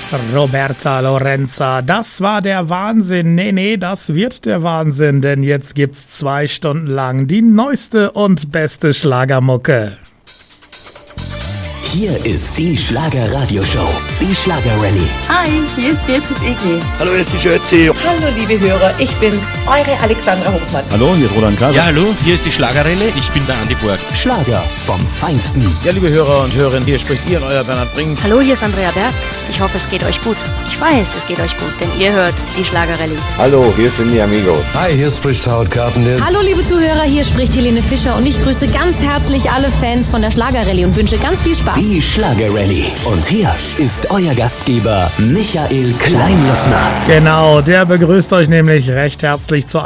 Roberta Lorenza, das war der Wahnsinn. Nee, das wird der Wahnsinn, denn jetzt gibt's 2 Stunden lang die neueste und beste Schlagermucke. Hier ist die Schlager-Radio-Show, die Schlager-Rallye. Hi, hier ist Beatrice Egli. Hallo, hier ist die Jötzi. Hallo, liebe Hörer, ich bin's, eure Alexandra Hofmann. Hallo, hier ist Roland Kaiser. Ja, hallo, hier ist die Schlager-Rallye. Ich bin der Andi Borg. Schlager vom Feinsten. Ja, liebe Hörer und Hörerinnen, hier spricht ihr, euer Bernhard Brink. Hallo, hier ist Andrea Berg. Ich hoffe, es geht euch gut. Ich weiß, es geht euch gut, denn ihr hört die Schlager-Rallye. Hallo, hier sind die Amigos. Hi, hier spricht Howard Carpendale. Hallo, liebe Zuhörer, hier spricht Helene Fischer und ich grüße ganz herzlich alle Fans von der Schlager-Rallye und wünsche ganz viel Spaß. Die Schlager-Rallye. Und hier ist euer Gastgeber Michael Kleinlottner. Genau, der begrüßt euch nämlich recht herzlich zur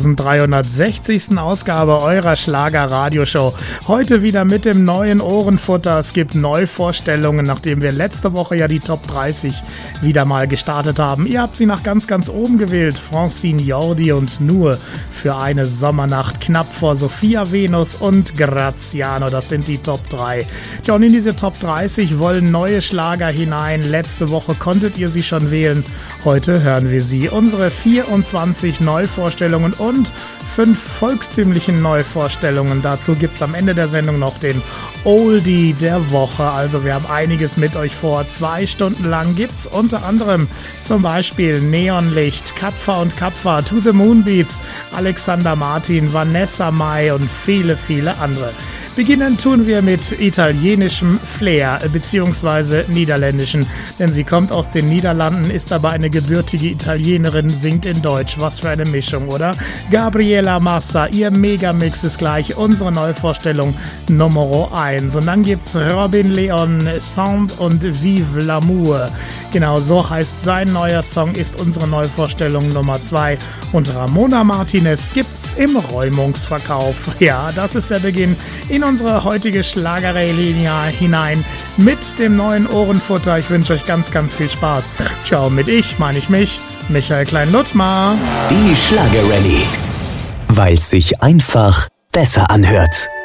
1360. Ausgabe eurer Schlager-Radio-Show. Heute wieder mit dem neuen Ohrenfutter. Es gibt Neuvorstellungen, nachdem wir letzte Woche ja die Top 30 wieder mal gestartet haben. Ihr habt sie nach ganz, ganz oben gewählt. Francine Jordi und Nur für eine Sommernacht. Knapp vor Sophia Venus und Graziano. Das sind die Top 3. Tja, und in diese Top 30 wollen neue Schlager hinein. Letzte Woche konntet ihr sie schon wählen. Heute hören wir sie. Unsere 24 Neuvorstellungen und 5 volkstümlichen Neuvorstellungen. Dazu gibt es am Ende der Sendung noch den Oldie der Woche. Also wir haben einiges mit euch vor. 2 Stunden lang gibt's unter anderem zum Beispiel Neonlicht, Kapfa und Kapfa, To the Moonbeats, Alexander Martin, Vanessa Mai und viele, viele andere. Beginnen tun wir mit italienischem Flair bzw. niederländischen, denn sie kommt aus den Niederlanden, ist aber eine gebürtige Italienerin, singt in Deutsch. Was für eine Mischung, oder? Gabriela Massa, ihr Megamix ist gleich unsere Neuvorstellung Nummer 1. Und dann gibt's Robin Leon, Sound und Vive l'amour. Genau, so heißt sein neuer Song, ist unsere Neuvorstellung Nummer 2. Und Ramona Martinez gibt's im Räumungsverkauf. Ja, das ist der Beginn in unsere heutige Schlager-Rallye hinein mit dem neuen Ohrenfutter. Ich wünsche euch ganz, ganz viel Spaß. Ciao mit meine ich mich, Michael Klein-Luttmar. Die Schlager-Rallye, weil es sich einfach besser anhört.